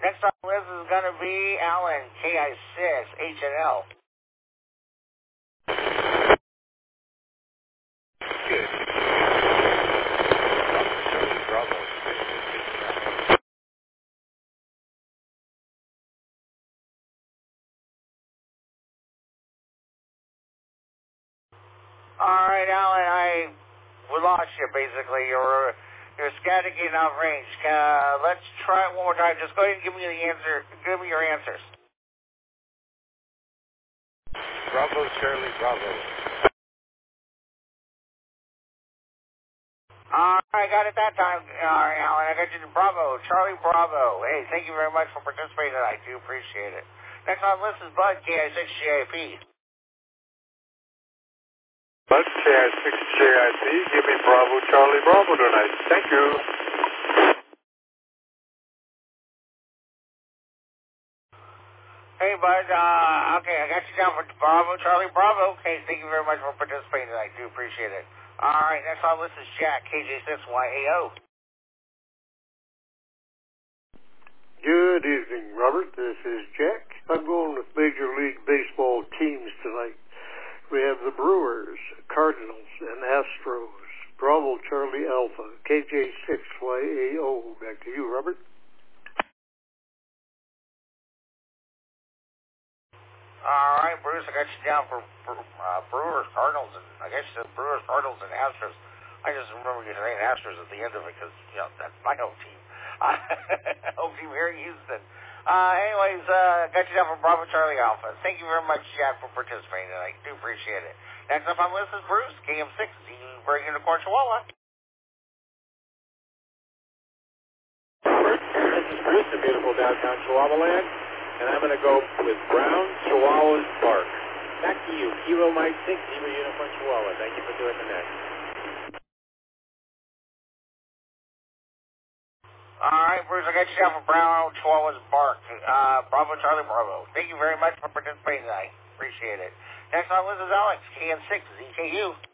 Next on the list is going to be Alan, KI6HNL. Good. Bravo. All right, Alan, we lost you, basically. You're scatting out of range. Let's try it one more time. Just go ahead and give me the answer. Give me your answers. Bravo, Charlie, Bravo. All right, I got it that time. All right, Alan, I got you to Bravo, Charlie, Bravo. Hey, thank you very much for participating tonight. I do appreciate it. Next on the list is Bud, KI6JIP. Bud, KI6JIP, give me Bravo, Charlie, Bravo tonight. Thank you. Hey, Bud, okay, I got you down for Bravo, Charlie, Bravo. Okay, thank you very much for participating tonight. I do appreciate it. All right, next on the list is Jack, KJ6YAO. Good evening, Robert. This is Jack. I'm going with Major League Baseball teams tonight. We have the Brewers, Cardinals, and Astros. Bravo, Charlie, Alpha, KJ6YAO. Back to you, Robert. All right, Bruce, I got you down for Brewers, Cardinals, and I guess you said Brewers, Cardinals, and Astros. I just remember you saying Astros at the end of it because, that's my home team. Home team here in Houston. Anyways, got you down for Bravo, Charlie, Alpha. Thank you very much, Jack, for participating tonight. I do appreciate it. Next up on the list is Bruce, KM6, bringing the Court Chihuahua. This is Bruce in beautiful downtown Chihuahua land, and I'm going to go with Brown, Chihuahuas, Park. Back to you, Kilo Mike 6, Zebra Uniform Chihuahua. Thank you for doing the next. All right, Bruce, I got you down for Brown, Chihuahuas, Park. Bravo, Charlie, Bravo. Thank you very much for participating tonight. Appreciate it. Next on the list is Alex, KM6, ZKU.